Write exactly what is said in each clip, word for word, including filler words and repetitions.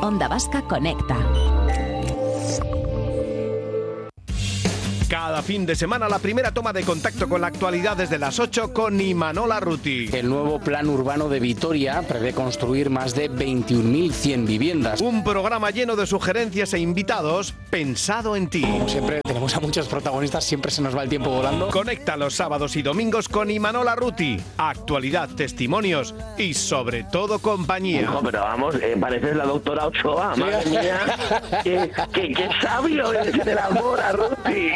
Onda Vasca Conecta. Cada fin de semana la primera toma de contacto con la actualidad desde las ocho con Imanol Arruti. El nuevo plan urbano de Vitoria prevé construir más de veintiún mil cien viviendas. Un programa lleno de sugerencias e invitados pensado en ti. Como siempre tenemos a muchos protagonistas, siempre se nos va el tiempo volando. Conecta los sábados y domingos con Imanol Arruti. Actualidad, testimonios y sobre todo compañía. Hijo, pero vamos, eh, pareces la doctora Ochoa, madre mía. qué, qué, qué sabio eres del amor, Arruti.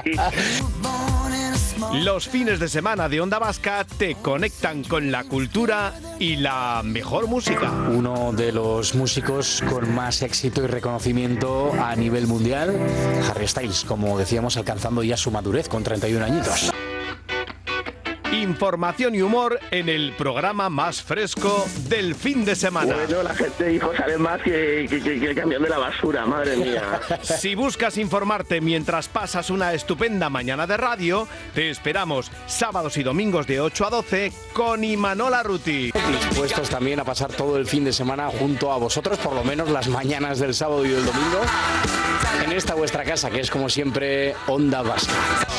Los fines de semana de Onda Vasca te conectan con la cultura y la mejor música. Uno de los músicos con más éxito y reconocimiento a nivel mundial, Harry Styles, como decíamos, alcanzando ya su madurez con treinta y un añitos. Información y humor en el programa más fresco del fin de semana. Bueno, la gente, hijo, sabe más que, que, que, que el camión de la basura, madre mía. Si buscas informarte mientras pasas una estupenda mañana de radio, te esperamos sábados y domingos de ocho a doce con Imanol Arruti. Dispuestos también a pasar todo el fin de semana junto a vosotros, por lo menos las mañanas del sábado y del domingo, en esta vuestra casa, que es como siempre Onda Vasca.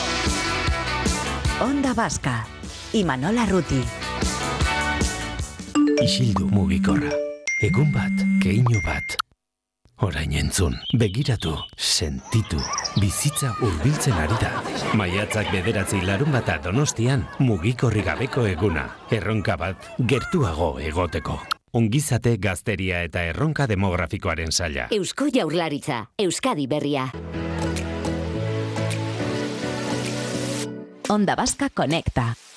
Onda Vasca. Imanol Arruti. Isildu mugikorra. Egun bat, keinu bat. Orain entzun, begiratu, sentitu, bizitza hurbiltzen ari da. Maiatzak bederatzi larun bata Donostian, mugikorri gabeko eguna. Erronka bat, gertuago egoteko. Ongizate, gazteria eta erronka demografikoaren saila. Eusko Jaurlaritza, Euskadi berria. Onda Vasca Conecta.